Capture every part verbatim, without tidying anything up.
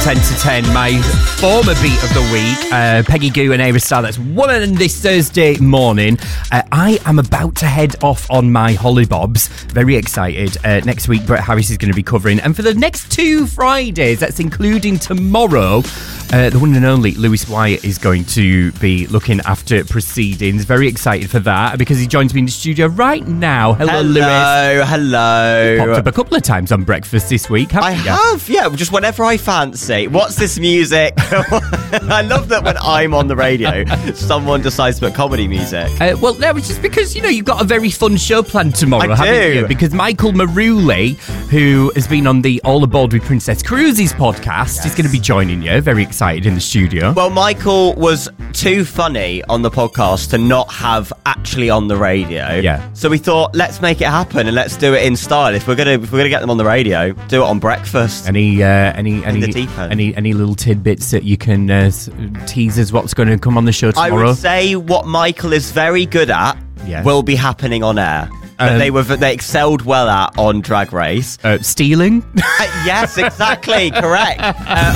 ten to ten, my former beat of the week, uh, Peggy Gou and Ayra Starr. That's Woman this Thursday morning. Uh, I am about to head off on my hollybobs. Very excited. Uh, next week, Brett Harris is going to be covering. And for the next two Fridays, that's including tomorrow, uh, the one and only Lewis Wyatt is going to be looking after proceedings. Very excited for that because he joins me in the studio right now. Hello, hello Lewis. Hello, Popped up a couple of times on breakfast this week, haven't I you? have, yeah, just whenever I fancy. What's this music? I love that when I'm on the radio, someone decides to put comedy music. Uh, well, no, it's just because, you know, you've got a very fun show planned tomorrow, I haven't do. you? Because Michael Maruli, who has been on the All Aboard with Princess Cruises podcast, Yes. is going to be joining you. Very excited in the studio. Well, Michael was too funny on the podcast to not have actually on the radio. Yeah. So we thought, let's make it happen and let's do it in style. If we're gonna, if we're gonna get them on the radio, do it on breakfast. Any, uh, any, any, the deep end. any, any little tidbits that you can uh, s- tease us what's going to come on the show I tomorrow? would say what Michael is very good at Yes. will be happening on air. That Um, they were they excelled well at on Drag Race. Uh, stealing? Uh, yes, exactly, correct. Uh,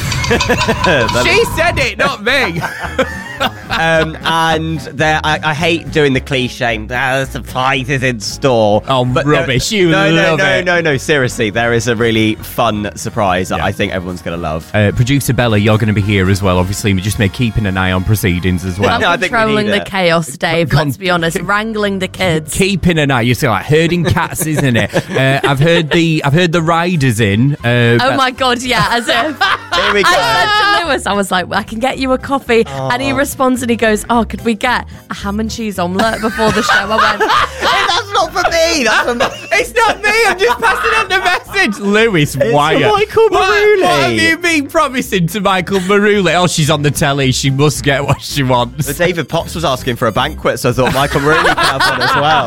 She said it, not me. um, and there, I, I hate doing the cliche. "Ah, the surprise is in store." Oh, But there- rubbish! You no, no, love no, it. no, no. Seriously, there is a really fun surprise that Yeah. I think everyone's gonna love. Uh, Producer Bella, you're going to be here as well. Obviously, we just may keeping an eye on proceedings as well. No, I think we Controlling need the it. chaos, Dave, Con- let's be honest. Wrangling the kids. Keeping an eye, you see, like herding cats, isn't it? Uh, I've heard the I've heard the riders in. Uh, Oh my God, yeah, as if. Here we go. I said to Lewis, I was like, well, I can get you a coffee. And he responds and he goes, oh, could we get a ham and cheese omelette before the show? I went, That's not for me. That's for my- It's not me. I'm just passing on the message. Lewis It's Wyatt. for Michael What, Maruli. what have you been promising to Michael Maruli? Oh, she's on the telly. She must get what she wants. But David Potts was asking for a banquet, so I thought Michael really could have one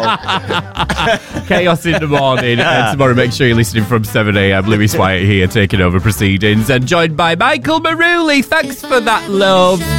as well. Chaos in the morning. And tomorrow, make sure you're listening from seven a.m. Lewis Wyatt here taking over proceedings and joined by Michael Maruli. Thanks for that, love.